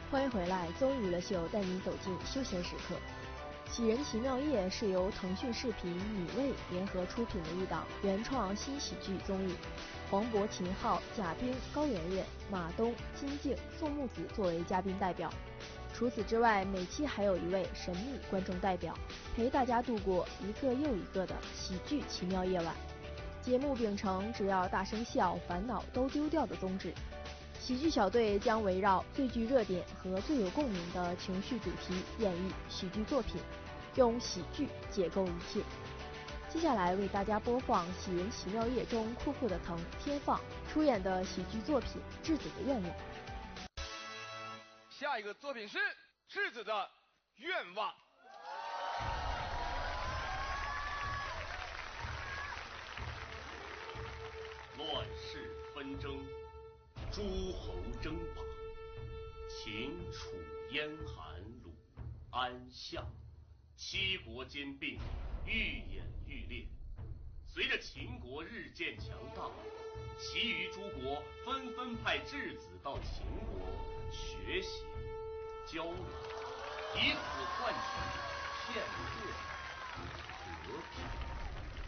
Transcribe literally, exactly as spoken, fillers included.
欢迎回来，综艺娱乐秀带您走进休闲时刻。《喜人奇妙夜》是由腾讯视频、米未联合出品的一档原创新喜剧综艺，黄渤、秦昊、贾冰、高圆圆、马东、金靖、宋木子作为嘉宾代表。除此之外，每期还有一位神秘观众代表，陪大家度过一个又一个的喜剧奇妙夜晚。节目秉承只要大声笑，烦恼都丢掉的宗旨。喜剧小队将围绕最具热点和最有共鸣的情绪主题演绎喜剧作品，用喜剧解构一切。接下来为大家播放《喜人奇妙夜》中酷酷的藤天放出演的喜剧作品《质子的愿望》。 下一个作品是质子的愿望。 乱世纷争，诸侯争霸，秦楚燕韩鲁安夏，七国兼并，愈演愈烈。随着秦国日渐强大，其余诸国纷纷派质子到秦国学习交流，以此换取片刻和平。